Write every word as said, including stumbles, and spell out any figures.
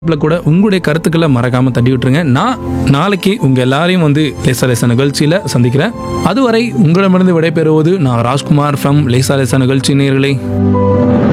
கூட உங்களுடைய கருத்துக்களை மறக்காம தட்டி விட்டுருங்க. நான் நாளைக்கு உங்க எல்லாரையும் வந்து லேசா லேசா நிகழ்ச்சியில சந்திக்கிறேன். அதுவரை உங்களிடமிருந்து விடைபெறுவது நான் ராஜ்குமார் ஃப்ரம் லேசா லேசா நிகழ்ச்சி நேயர்களே.